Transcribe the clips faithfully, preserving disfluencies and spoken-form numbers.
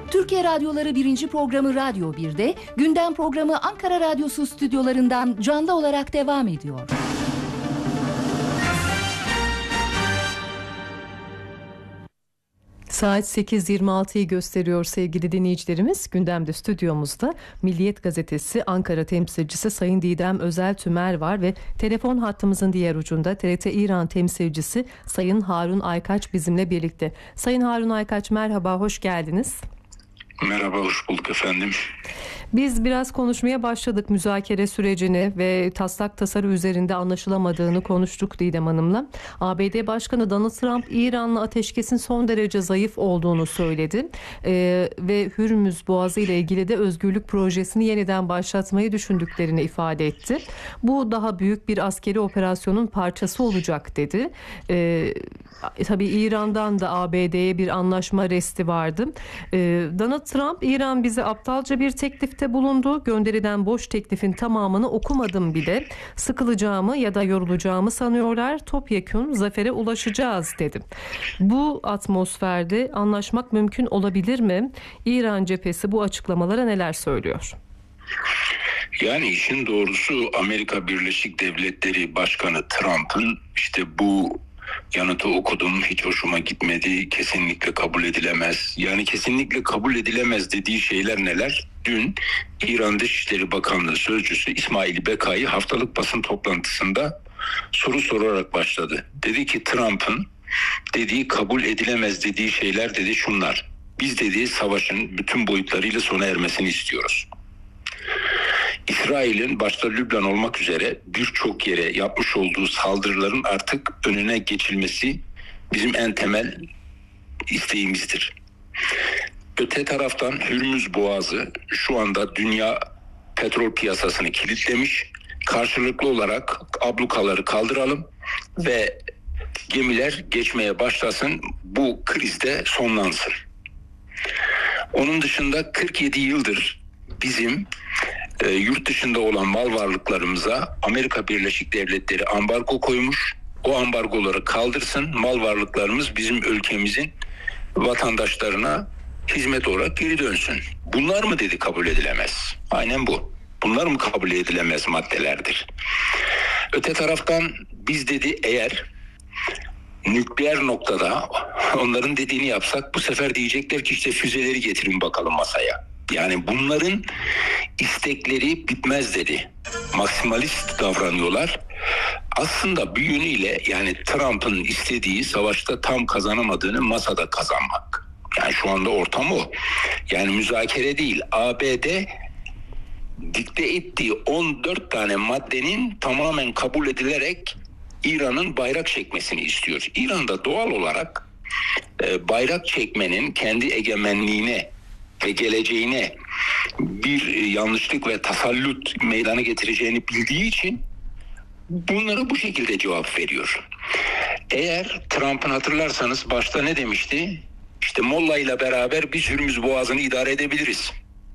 Türkiye Radyoları birinci programı Radyo bir'de, gündem programı Ankara Radyosu stüdyolarından canlı olarak devam ediyor. Saat sekiz yirmi altıyı gösteriyor sevgili dinleyicilerimiz. Gündemde stüdyomuzda Milliyet Gazetesi Ankara temsilcisi Sayın Didem Özel Tümer var ve telefon hattımızın diğer ucunda T R T İran temsilcisi Sayın Harun Aykaç bizimle birlikte. Sayın Harun Aykaç, merhaba, hoş geldiniz. Merhaba, hoş bulduk efendim. Biz biraz konuşmaya başladık, müzakere sürecini ve taslak tasarı üzerinde anlaşılamadığını konuştuk Didem Hanım'la. A B D Başkanı Donald Trump, İran'la ateşkesin son derece zayıf olduğunu söyledi. Ee, ve Hürmüz Boğazı ile ilgili de özgürlük projesini yeniden başlatmayı düşündüklerini ifade etti. Bu daha büyük bir askeri operasyonun parçası olacak dedi. Ee, tabii İran'dan da A B D'ye bir anlaşma resti vardı. Ee, Donald Trump, İran bize aptalca bir teklif bulundu. Gönderilen boş teklifin tamamını okumadım bile. Sıkılacağımı ya da yorulacağımı sanıyorlar. Topyekün zafere ulaşacağız dedi. Bu atmosferde anlaşmak mümkün olabilir mi? İran cephesi bu açıklamalara neler söylüyor? Yani işin doğrusu Amerika Birleşik Devletleri Başkanı Trump'ın işte bu yanıtı okudum, hiç hoşuma gitmedi, kesinlikle kabul edilemez. Yani kesinlikle kabul edilemez dediği şeyler neler? Dün İran Dışişleri Bakanlığı Sözcüsü İsmail Bekai haftalık basın toplantısında soru sorarak başladı. Dedi ki Trump'ın dediği kabul edilemez dediği şeyler dedi şunlar. Biz dediği savaşın bütün boyutlarıyla sona ermesini istiyoruz. İsrail'in başta Lübnan olmak üzere birçok yere yapmış olduğu saldırıların artık önüne geçilmesi bizim en temel isteğimizdir. Öte taraftan Hürmüz Boğazı şu anda dünya petrol piyasasını kilitlemiş. Karşılıklı olarak ablukaları kaldıralım ve gemiler geçmeye başlasın, bu krizde sonlansın. Onun dışında kırk yedi yıldır bizim e, yurt dışında olan mal varlıklarımıza Amerika Birleşik Devletleri ambargo koymuş. O ambargoları kaldırsın, mal varlıklarımız bizim ülkemizin vatandaşlarına hizmet olarak geri dönsün. Bunlar mı dedi kabul edilemez? Aynen bu. Bunlar mı kabul edilemez maddelerdir? Öte taraftan biz dedi eğer nükleer noktada onların dediğini yapsak bu sefer diyecekler ki işte füzeleri getirin bakalım masaya. Yani bunların istekleri bitmez dedi. Maksimalist davranıyorlar. Aslında bir yönüyle yani Trump'ın istediği savaşta tam kazanamadığını masada kazanmak. Yani şu anda ortam o. Yani müzakere değil. A B D dikte ettiği on dört tane maddenin tamamen kabul edilerek İran'ın bayrak çekmesini istiyor. İran'da doğal olarak e, bayrak çekmenin kendi egemenliğine ve geleceğine bir yanlışlık ve tasallut meydana getireceğini bildiği için bunlara bu şekilde cevap veriyor. Eğer Trump'ın hatırlarsanız başta ne demişti? İşte Molla ile beraber biz Hürmüz Boğazı'nı idare edebiliriz.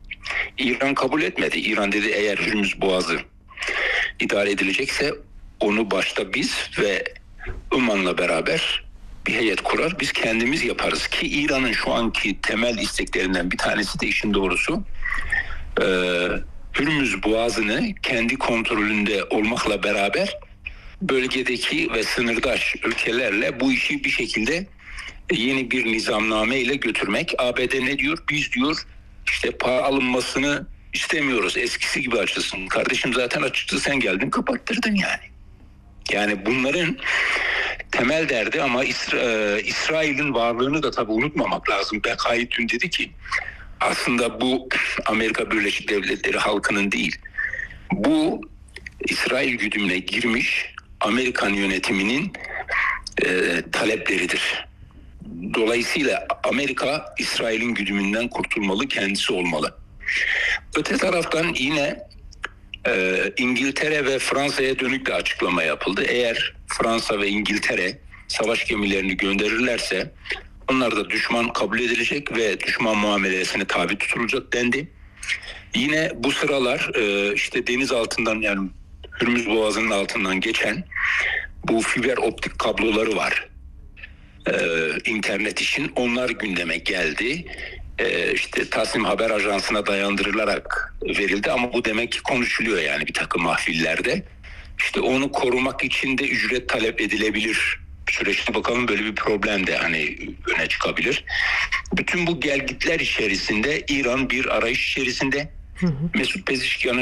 İran kabul etmedi. İran dedi eğer Hürmüz Boğazı idare edilecekse onu başta biz ve Oman'la beraber bir heyet kurar, biz kendimiz yaparız ki İran'ın şu anki temel isteklerinden bir tanesi de işin doğrusu e, Hürmüz Boğazı'nı kendi kontrolünde olmakla beraber bölgedeki ve sınırdaş ülkelerle bu işi bir şekilde yeni bir nizamname ile götürmek. A B D ne diyor? Biz diyor işte para alınmasını istemiyoruz. Eskisi gibi açılsın. Kardeşim zaten açıktı, sen geldin kapattırdın yani. Yani bunların temel derdi ama İsra- İsrail'in varlığını da tabii unutmamak lazım. Bekai dün dedi ki aslında bu Amerika Birleşik Devletleri halkının değil, bu İsrail güdümüne girmiş Amerikan yönetiminin e, talepleridir. Dolayısıyla Amerika İsrail'in güdümünden kurtulmalı, kendisi olmalı. Öte taraftan yine e, İngiltere ve Fransa'ya dönük de açıklama yapıldı. Eğer Fransa ve İngiltere savaş gemilerini gönderirlerse onlar da düşman kabul edilecek ve düşman muamelesine tabi tutulacak dendi. Yine bu sıralar e, işte deniz altından yani Hürmüz Boğazı'nın altından geçen bu fiber optik kabloları var. Ee, internet için onlar gündeme geldi. e, işte Tasnim Haber Ajansı'na dayandırılarak verildi ama bu demek ki konuşuluyor yani bir takım mahfillerde. İşte onu korumak için de ücret talep edilebilir. Süreçte bakalım böyle bir problem de hani öne çıkabilir. Bütün bu gelgitler içerisinde İran bir arayış içerisinde. Hı hı. Mesut Pezeshkian'ın